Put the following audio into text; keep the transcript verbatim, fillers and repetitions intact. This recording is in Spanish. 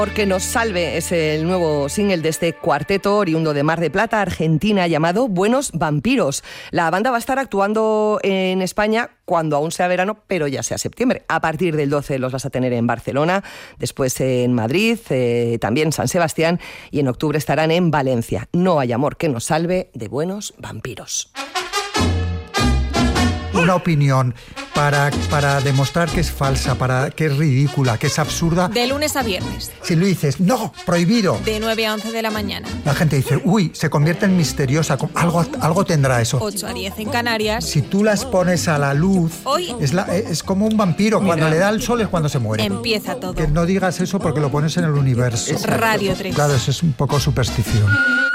Porque nos salve es el nuevo single de este cuarteto oriundo de Mar del Plata, Argentina, llamado Buenos Vampiros. La banda va a estar actuando en España cuando aún sea verano, pero ya sea septiembre. A partir del doce los vas a tener en Barcelona, después en Madrid, eh, también en San Sebastián, y en octubre estarán en Valencia. No hay amor que nos salve de Buenos Vampiros. Una opinión para, para demostrar que es falsa, para que es ridícula, que es absurda. De lunes a viernes. Si lo dices, no, prohibido. De nueve a once de la mañana. La gente dice, uy, se convierte en misteriosa. Algo, algo tendrá eso. ocho a diez en Canarias. Si tú las pones a la luz, Hoy es, la, es como un vampiro. Mira, cuando le da el sol es cuando se muere. Empieza todo. Que no digas eso porque lo pones en el universo. Radio tres. Claro, eso es un poco superstición.